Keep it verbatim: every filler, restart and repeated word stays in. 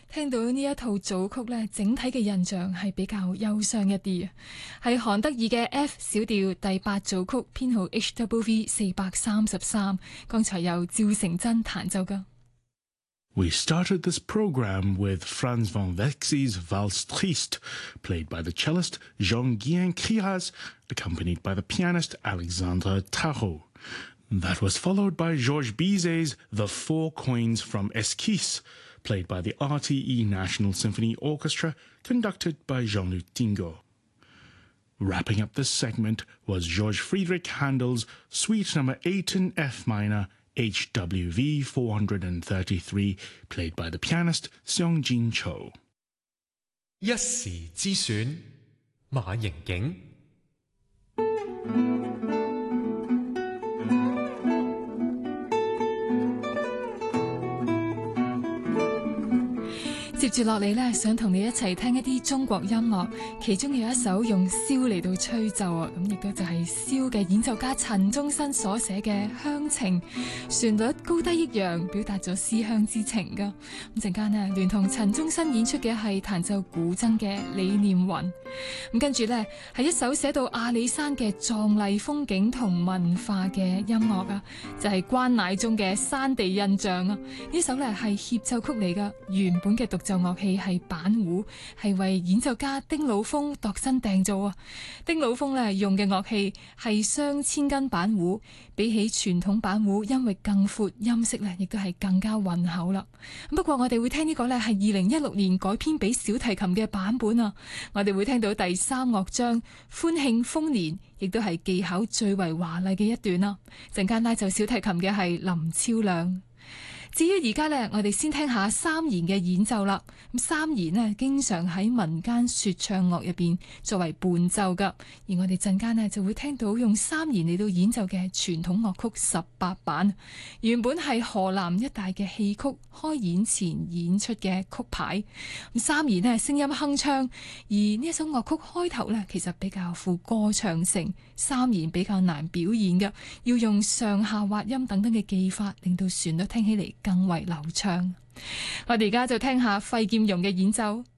聽到呢一套組曲呢，整體嘅印象係比較憂傷一啲，係韓德爾嘅 F 小調第八組曲，編號 H W V 四百三十三，剛才由趙成真彈奏㗎。 We started this program with Franz von Wechsey's Valse Triste, played by the cellist Jean-Guyen Criaz, accompanied by the pianist Alexandre Tarot. That was followed by Georges Bizet's The Four Coins from Esquisse, played by the R T E National Symphony Orchestra, conducted by Jean-Luc Tingo. Wrapping up this segment was George Friedrich Handel's Suite number eight in F minor, H W V four thirty-three, played by the pianist Seong-Jin Cho. 一時之選，馬盈景。 接住落嚟呢，想同你一齊聽一啲中國音樂，其中有一首用簫嚟到吹奏啊，咁亦都就係簫嘅演奏家陳宗新所寫嘅《鄉情》，旋律高低抑揚，表達咗思鄉之情噶。咁陣間呢，聯同陳宗新演出嘅係彈奏古箏嘅李念雲。咁跟住呢，係一首寫到阿里山嘅壯麗風景同文化嘅音樂啊，就係、是、關乃忠嘅《山地印象》啊。呢首呢係協奏曲嚟噶，原本嘅獨奏樂器係板胡，係為演奏家丁老峰度身訂造啊。丁老峰咧用嘅樂器係雙千斤板胡，比起傳統板胡音域更闊，音色咧亦都係更加渾厚啦。不過我哋會聽呢個咧係二零一六年改編俾小提琴嘅版本啊。我哋會聽到第三樂章歡慶豐年，亦都係技巧最為華麗嘅一段啦。陣間拉奏小提琴嘅係林超亮。至於而家呢，我哋先聽下三弦嘅演奏啦。咁三弦呢，經常喺民間說唱樂入邊作為伴奏噶。而我哋陣間呢，就會聽到用三弦嚟到演奏嘅傳統樂曲十八版，原本係河南一帶嘅戲曲開演前演出嘅曲牌。咁三弦呢，聲音鏗鏘，而呢一首樂曲開頭呢，其實比較富歌唱性，三弦比較難表現嘅，要用上下滑音等等嘅技法，令到旋律聽起嚟更為流暢。我哋而家就聽下費劍蓉嘅演奏。